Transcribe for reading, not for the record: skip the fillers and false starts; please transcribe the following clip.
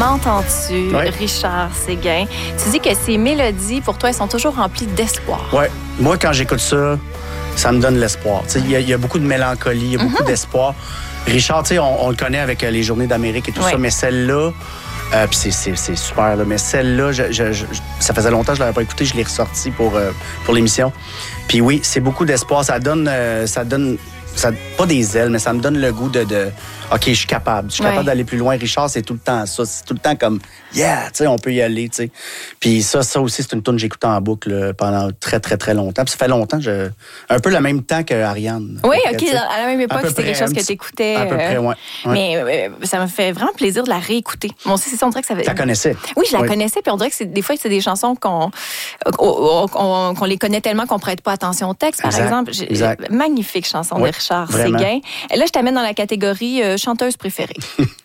M'entends-tu, Richard Séguin? Tu dis que ces mélodies, pour toi, elles sont toujours remplies d'espoir. Oui. Moi, quand j'écoute ça, ça me donne l'espoir. Il y a beaucoup de mélancolie, il y a beaucoup d'espoir. Richard, on le connaît avec les Journées d'Amérique et tout ça, mais celle-là, puis c'est super, là, mais celle-là, ça faisait longtemps que je ne l'avais pas écoutée, je l'ai ressortie pour l'émission. Puis oui, c'est beaucoup d'espoir. Ça donne pas des ailes, mais ça me donne le goût de OK, je suis capable. Je suis capable d'aller plus loin. Richard, c'est tout le temps ça. C'est tout le temps comme, yeah, tu sais, on peut y aller, tu sais. Puis ça aussi, c'est une tune que j'écoute en boucle pendant très, très, très longtemps. Puis ça fait longtemps, un peu le même temps qu'Ariane. Oui, OK, à la même époque, c'était quelque chose que tu écoutais. À peu près, oui. Mais ça me fait vraiment plaisir de la réécouter. Moi aussi, c'est ça, on dirait que ça fait... Tu la connaissais? Oui, je la connaissais, puis on dirait que des fois, c'est des chansons qu'on les connaît tellement qu'on ne prête pas attention au texte, par exemple. Magnifique chanson de Richard Séguin. Et là, je t'amène dans la catégorie chanteuse préférée.